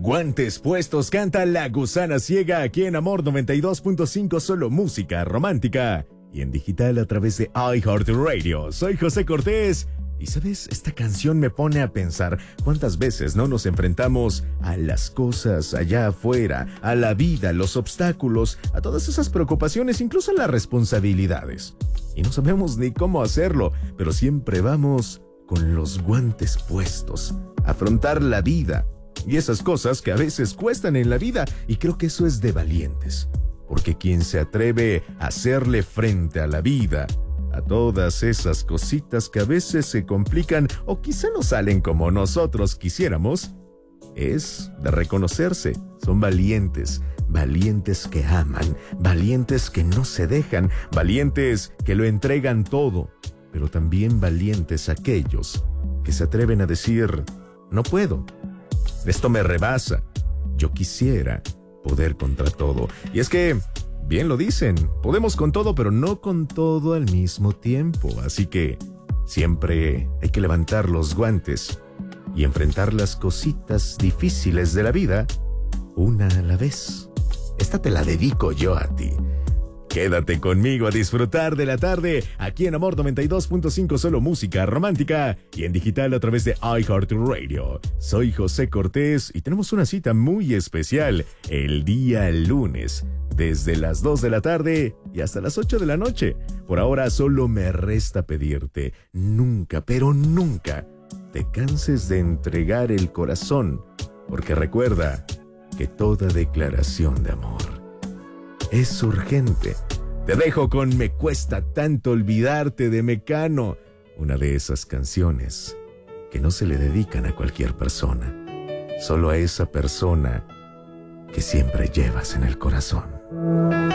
Guantes puestos canta La Gusana Ciega aquí en Amor 92.5, solo música romántica. Y en digital a través de iHeartRadio. Soy José Cortés. Y sabes, esta canción me pone a pensar cuántas veces no nos enfrentamos a las cosas allá afuera, a la vida, los obstáculos, a todas esas preocupaciones, incluso a las responsabilidades. Y no sabemos ni cómo hacerlo, pero siempre vamos con los guantes puestos, a afrontar la vida. Y esas cosas que a veces cuestan en la vida, y creo que eso es de valientes. Porque quien se atreve a hacerle frente a la vida, a todas esas cositas que a veces se complican o quizá no salen como nosotros quisiéramos, es de reconocerse. Son valientes, valientes que aman, valientes que no se dejan, valientes que lo entregan todo, pero también valientes aquellos que se atreven a decir, no puedo. Esto me rebasa. Yo quisiera poder contra todo. Y es que, bien lo dicen, podemos con todo, pero no con todo al mismo tiempo. Así que siempre hay que levantar los guantes y enfrentar las cositas difíciles de la vida, una a la vez. Esta te la dedico yo a ti. Quédate conmigo a disfrutar de la tarde, aquí en Amor 92.5, solo música romántica, y en digital a través de iHeartRadio. Soy José Cortés y tenemos una cita muy especial el día lunes, desde las 2 de la tarde y hasta las 8 de la noche. Por ahora solo me resta pedirte, nunca, pero nunca, te canses de entregar el corazón, porque recuerda que toda declaración de amor es urgente. Te dejo con Me Cuesta Tanto Olvidarte de Mecano, una de esas canciones que no se le dedican a cualquier persona, solo a esa persona que siempre llevas en el corazón.